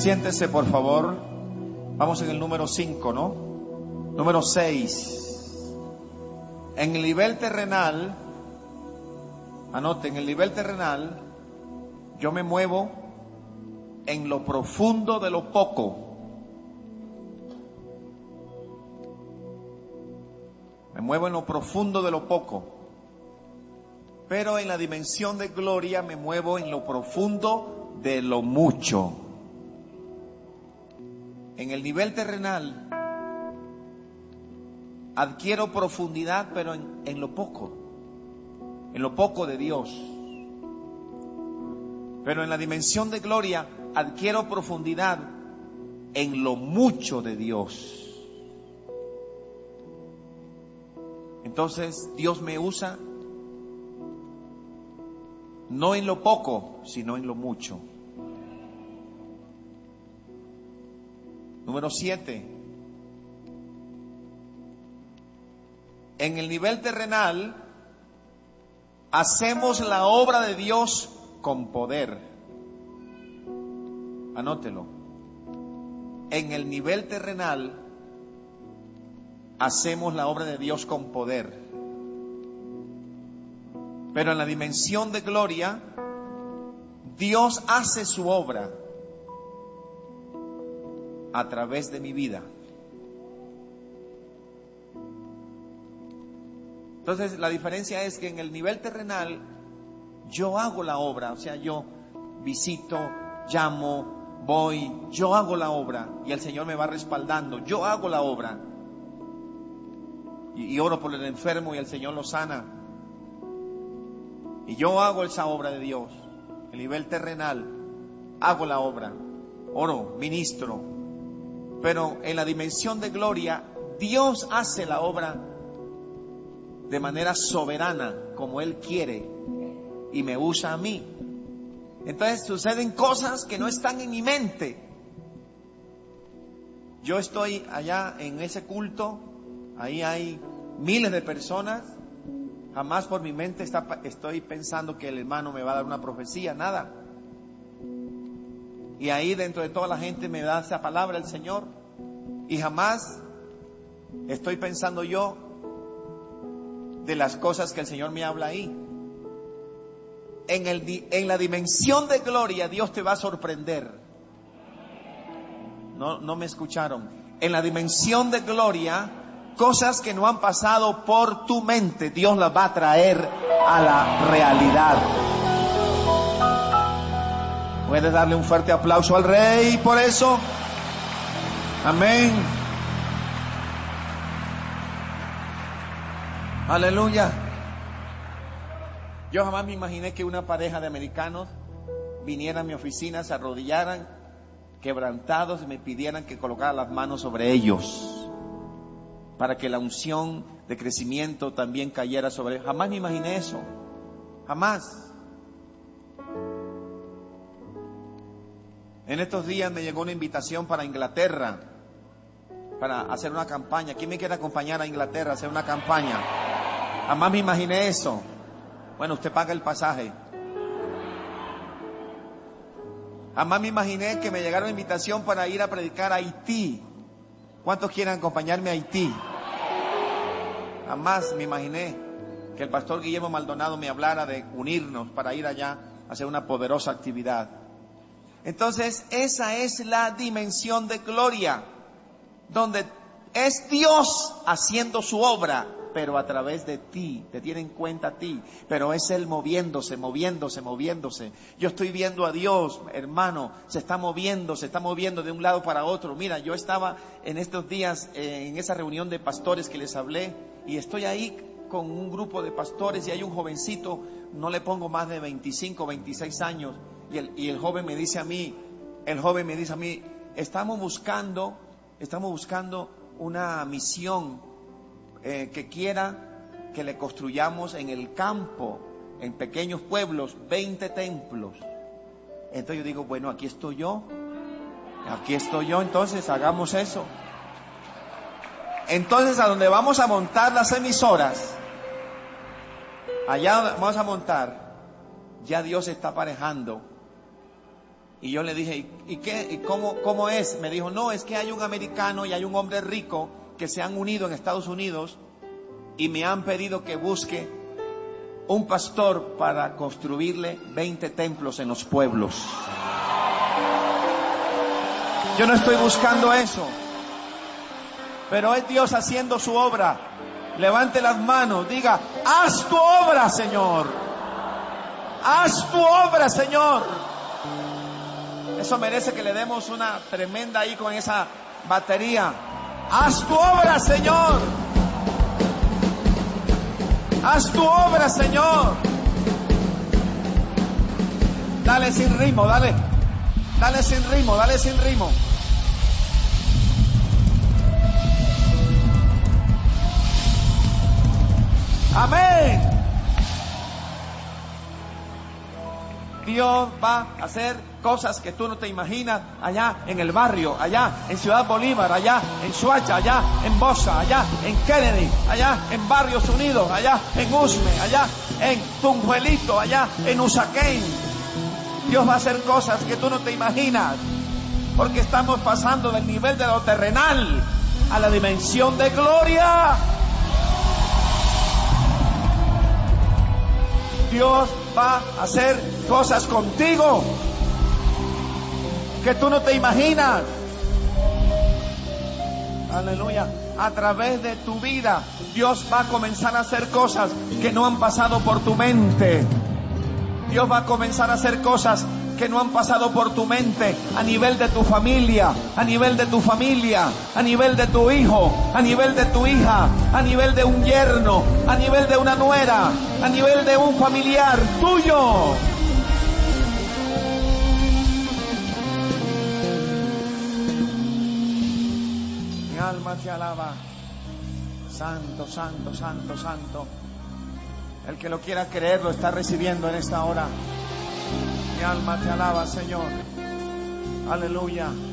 Siéntese, por favor. Vamos en el número 5, ¿no? Número 6. En el nivel terrenal, anoten, en el nivel terrenal, yo me muevo en lo profundo de lo poco. Me muevo en lo profundo de lo poco. Pero en la dimensión de gloria me muevo en lo profundo de lo mucho. En el nivel terrenal adquiero profundidad, pero en lo poco de Dios. Pero en la dimensión de gloria adquiero profundidad en lo mucho de Dios. Entonces Dios me usa no en lo poco, sino en lo mucho. Número 7. En el nivel terrenal hacemos la obra de Dios con poder. Anótelo. En el nivel terrenal hacemos la obra de Dios con poder. Pero en la dimensión de gloria, Dios hace su obra a través de mi vida. Entonces la diferencia es que en el nivel terrenal yo hago la obra, o sea, yo visito, llamo, voy, yo hago la obra y el Señor me va respaldando, yo hago la obra y oro por el enfermo y el Señor lo sana y yo hago esa obra de Dios. En el nivel terrenal hago la obra, oro, ministro. Pero en la dimensión de gloria, Dios hace la obra de manera soberana, como Él quiere, y me usa a mí. Entonces suceden cosas que no están en mi mente. Yo estoy allá en ese culto, ahí hay miles de personas, jamás por mi mente estoy pensando que el hermano me va a dar una profecía, nada. Y ahí dentro de toda la gente me da esa palabra el Señor. Y jamás estoy pensando yo de las cosas que el Señor me habla ahí. En la dimensión de gloria Dios te va a sorprender. No me escucharon. En la dimensión de gloria, cosas que no han pasado por tu mente, Dios las va a traer a la realidad. ¿Puedes darle un fuerte aplauso al Rey por eso? Amén. Aleluya. Yo jamás me imaginé que una pareja de americanos viniera a mi oficina, se arrodillaran, quebrantados, y me pidieran que colocara las manos sobre ellos para que la unción de crecimiento también cayera sobre ellos. Jamás me imaginé eso. Jamás. En estos días me llegó una invitación para Inglaterra, para hacer una campaña. ¿Quién me quiere acompañar a Inglaterra a hacer una campaña? Jamás me imaginé eso. Bueno, usted paga el pasaje. Jamás me imaginé que me llegara una invitación para ir a predicar a Haití. ¿Cuántos quieren acompañarme a Haití? Jamás me imaginé que el pastor Guillermo Maldonado me hablara de unirnos para ir allá a hacer una poderosa actividad. Entonces, esa es la dimensión de gloria, donde es Dios haciendo su obra, pero a través de ti, te tiene en cuenta a ti, pero es Él moviéndose. Yo estoy viendo a Dios, hermano, se está moviendo de un lado para otro. Mira, yo estaba en estos días en esa reunión de pastores que les hablé, y estoy ahí con un grupo de pastores, y hay un jovencito, no le pongo más de 25, 26 años, y el joven me dice a mí, estamos buscando una misión que quiera que le construyamos en el campo, en pequeños pueblos, 20 templos. Entonces yo digo, bueno, aquí estoy yo, entonces hagamos eso. Entonces a donde vamos a montar las emisoras, allá vamos a montar, ya Dios está aparejando Y yo le dije, ¿y qué? ¿Y cómo es? Me dijo, no, es que hay un americano y hay un hombre rico que se han unido en Estados Unidos y me han pedido que busque un pastor para construirle 20 templos en los pueblos. Yo no estoy buscando eso, pero es Dios haciendo su obra. Levante las manos, diga, haz tu obra, Señor. Haz tu obra, Señor. Eso merece que le demos una tremenda ahí con esa batería. Haz tu obra, Señor. Haz tu obra, Señor. Dale sin ritmo, dale. Dale sin ritmo, dale sin ritmo. Amén. Dios va a hacer cosas que tú no te imaginas allá en el barrio, allá en Ciudad Bolívar, allá en Soacha, allá en Bosa, allá en Kennedy, allá en Barrios Unidos, allá en Usme, allá en Tunjuelito, allá en Usaquén. Dios va a hacer cosas que tú no te imaginas, porque estamos pasando del nivel de lo terrenal a la dimensión de gloria. Dios va a hacer cosas contigo que tú no te imaginas. Aleluya. A través de tu vida, Dios va a comenzar a hacer cosas que no han pasado por tu mente. Dios va a comenzar a hacer cosas que no han pasado por tu mente, a nivel de tu familia, a nivel de tu familia, a nivel de tu hijo, a nivel de tu hija, a nivel de un yerno, a nivel de una nuera, a nivel de un familiar tuyo. Mi alma te alaba. Santo, santo, santo, santo. El que lo quiera creer lo está recibiendo en esta hora. Mi alma te alaba, Señor. Aleluya.